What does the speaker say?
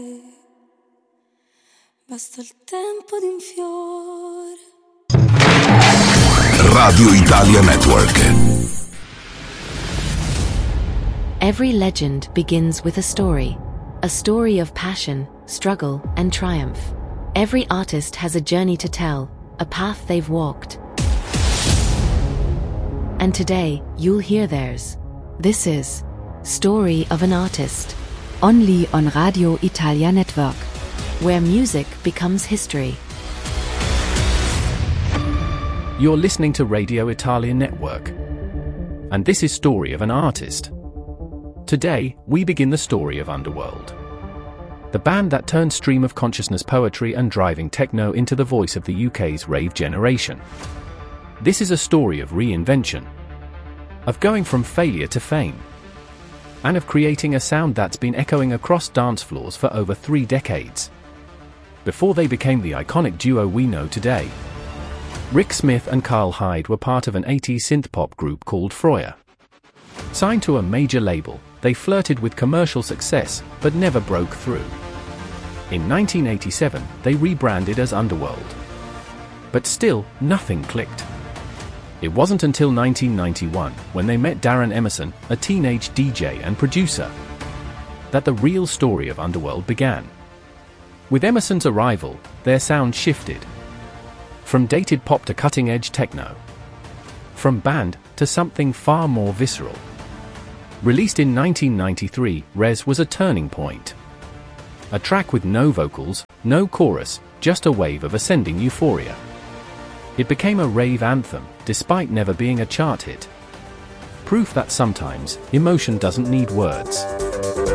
Basta il tempo di un fiore. Radio Italia Network. Every legend begins with a story of passion, struggle, and triumph. Every artist has a journey to tell, a path they've walked. And today, you'll hear theirs. This is Story of an Artist. Only on Radio Italia Network, where music becomes history. You're listening to Radio Italia Network. And this is Story of an Artist. Today, we begin the story of Underworld. The band that turned stream of consciousness poetry and driving techno into the voice of the UK's rave generation. This is a story of reinvention. Of going from failure to fame. And of creating a sound that's been echoing across dance floors for over 3 decades. Before they became the iconic duo we know today. Rick Smith and Kyle Hyde were part of an 80s synth-pop group called Froyer. Signed to a major label, they flirted with commercial success, but never broke through. In 1987, they rebranded as Underworld. But still, nothing clicked. It wasn't until 1991, when they met Darren Emerson, a teenage DJ and producer, that the real story of Underworld began. With Emerson's arrival, their sound shifted. From dated pop to cutting-edge techno. From band to something far more visceral. Released in 1993, Res was a turning point. A track with no vocals, no chorus, just a wave of ascending euphoria. It became a rave anthem, despite never being a chart hit. Proof that sometimes, emotion doesn't need words.